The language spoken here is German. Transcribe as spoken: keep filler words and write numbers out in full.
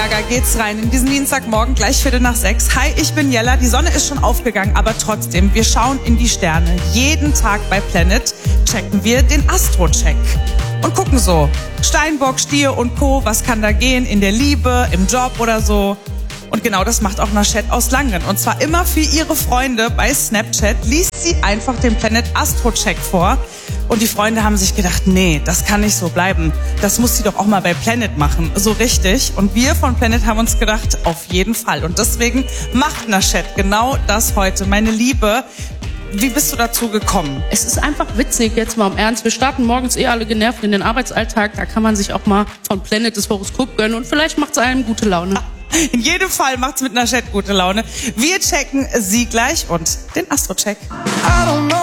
Gaga geht's rein in diesen Dienstagmorgen, gleich Viertel nach sechs. Hi, ich bin Jella. Die Sonne ist schon aufgegangen, aber trotzdem, wir schauen in die Sterne. Jeden Tag bei Planet checken wir den Astro-Check und gucken so. Steinbock, Stier und Co., was kann da gehen in der Liebe, im Job oder so? Und genau das macht auch Naschet aus Langen. Und zwar immer für ihre Freunde bei Snapchat liest sie einfach den Planet Astro-Check vor. Und die Freunde haben sich gedacht, nee, das kann nicht so bleiben. Das muss sie doch auch mal bei Planet machen. So richtig. Und wir von Planet haben uns gedacht, auf jeden Fall. Und deswegen macht Naschet genau das heute. Meine Liebe, wie bist du dazu gekommen? Es ist einfach witzig, jetzt mal im Ernst. Wir starten morgens eh alle genervt in den Arbeitsalltag. Da kann man sich auch mal von Planet das Horoskop gönnen. Und vielleicht macht es einem gute Laune. In jedem Fall macht's mit Naschet gute Laune. Wir checken sie gleich und den Astro-Check.